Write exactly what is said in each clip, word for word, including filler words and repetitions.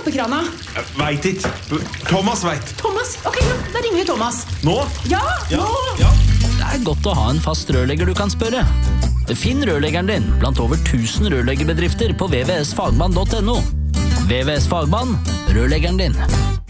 oppe krana? Jeg vet ikke. Thomas vet. Thomas? Ok, ja, da ringer vi Thomas. Nå? Ja, ja. nå! Ja. Det er godt å ha en fast rørlegger du kan spørre. Finn rørleggeren din blant over tusen rørleggerbedrifter på v v s fagmann punktum n o. V V S Fagmann, rørleggeren din.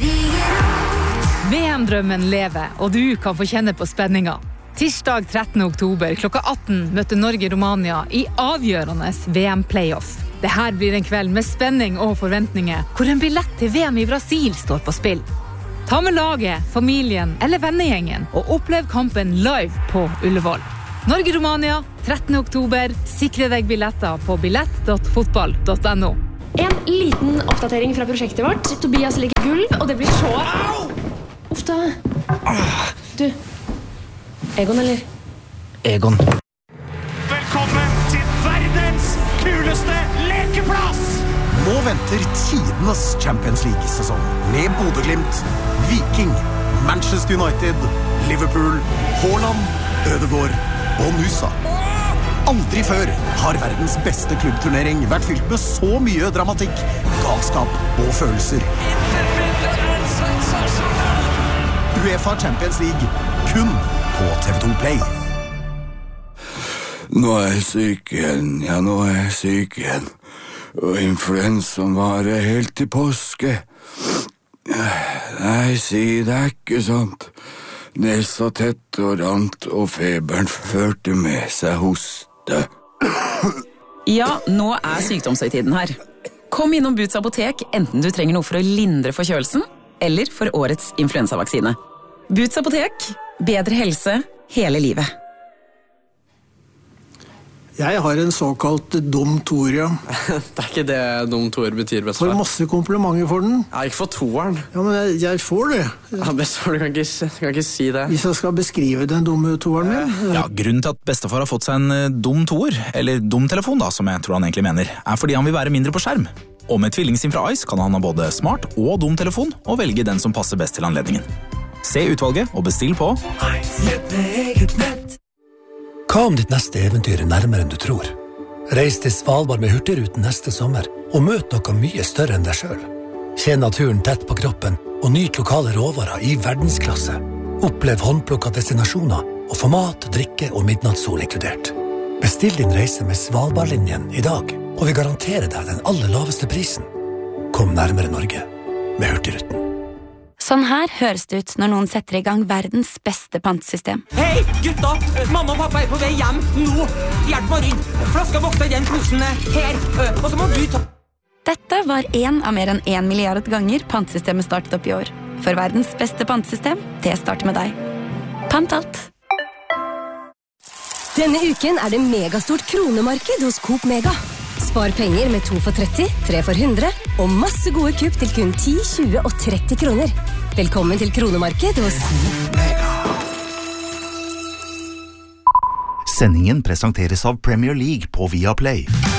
V M-drømmen lever, og du kan få kjenne på spenninga. Tirsdag trettende oktober klokka atten møter Norge-Romania i avgjørende V M-playoff. Dette blir en kveld med spenning og forventninger, hvor en billett til V M i Brasil står på spill. Ta med laget, familien eller vennegjengen og opplev kampen live på Ullevål. Norge-Romania, trettende oktober. Sikre deg billetter på billett punktum fotball punktum n o. En liten oppdatering fra prosjektet vårt. Tobias legger gulv, og det blir så... Uff da. Du, Egon, eller? Egon. Velkommen til verdens kuleste lekeplass! Nå venter tidenes Champions League-sesong med Bodø/Glimt, Viking, Manchester United, Liverpool, Haaland, Ødegaard og Nusa. Aldri før har verdens beste klubbturnering vært fylt med så mye dramatikk, galskap og følelser. UEFA Champions League, kun på T V to Play. Nå er jeg syk igjen, ja, nå er jeg syk igjen. Og influensaen varer helt til påske. Nei, si det er ikke sant. Nesa tett og rant, og feberen førte med seg hoste. Ja, nå er sykdomshøytiden her. Kom innom Boots apotek, enten du trenger noe for å lindre forkjølelsen, eller for årets influensavaksine. Boots apotek, bedre helse hele livet. Jeg har en såkalt dum toer, ja. Det er ikke det dum toer betyr, bestefar. Får masse komplimenter for den. Ja, ikke for toeren. Ja, men jeg, jeg får det. Ja, bestefar, du kan ikke, du kan ikke si det. Hvis jeg skal beskrive den dumme toeren min. Ja, grunnen til at bestefar har fått seg en dum toer, eller dum telefon da, som jeg tror han egentlig mener, er fordi han vil være mindre på skjerm. Og med tvillingsim fra Ice kan han ha både smart og dum telefon, og velge den som passer best til anledningen. Se utvalget og bestill på Hva om ditt neste eventyr er nærmere enn du tror? Reis til Svalbard med Hurtigruten neste sommer, og møt noe mye større enn deg selv. Kjenn naturen tett på kroppen, og nyt lokale råvarer i verdensklasse. Opplev håndplukka destinasjoner, og få mat, drikke og midnattssol inkludert. Bestill din reise med Svalbardlinjen i dag, og vi garanterer deg den aller laveste prisen. Kom nærmere Norge med Hurtigruten. Sånn her høres det ut når noen setter i gang verdens beste pantesystem. Hei, gutta! Mamma og pappa er på vei hjem nå. Hjelp meg inn. Flaska vokser i den posen her. Og så må du ta... Dette var en av mer enn en milliard ganger pantesystemet startet opp i år. For verdens beste pantesystem, det starter med deg. Pant alt. Denne uken er det megastort kronemarked hos Coop Mega. Spar penger med to for tretti, tre for hundre, og masse gode kupp til kun ti, tjue og tretti kroner. Velkommen til kronemarked hos Mega. Sendingen presenteres av Premier League på Viaplay.